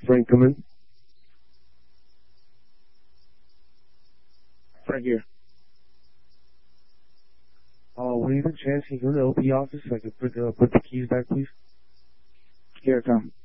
Frank, come in. Frank here. When you get a chance, can you go to the OP office so I can put the keys back, please? Here I come.